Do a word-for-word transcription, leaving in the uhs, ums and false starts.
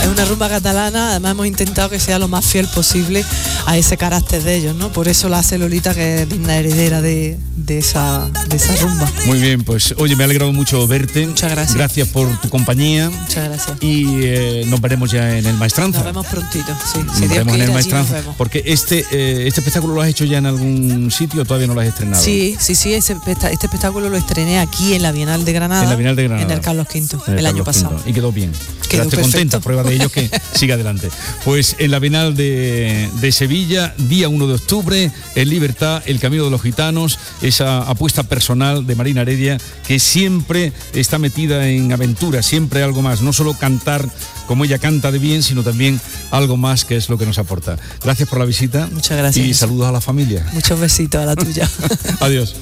una rumba catalana, además hemos intentado que sea lo más fiel posible a ese carácter de ellos, ¿no? Por eso la hace Lolita, que es digna heredera de, de, esa, de esa rumba. Muy bien, pues oye, me ha alegrado mucho verte. Muchas gracias. Gracias por tu compañía. Muchas gracias. Y eh, nos veremos ya en el Maestranza. Nos vemos prontito, sí. Nos Si Dios veremos en quiere, el allí Maestranza. nos vemos. Porque este, eh, este espectáculo lo has hecho ya en algún sitio o todavía no lo has estrenado. Sí, sí, sí, ese, este espectáculo lo estrené aquí en la Bienal de Granada. En la Bienal de Granada. En el Carlos Quinto, En el, el año Carlos pasado. Quinto. Y quedó bien. Quedó Quedaste perfecto. contenta, prueba de ello que siga adelante. Pues en la Bienal de, de Sevilla, día uno de octubre, en Libertad, el Camino de los Gitanos, esa apuesta personal de Marina Heredia, que siempre está metida en aventura, siempre algo más, no solo cantar como ella canta de bien, sino también algo más, que es lo que nos aporta. Gracias por la visita. Muchas gracias. Y saludos a la familia. Muchos besitos a la tuya. Adiós.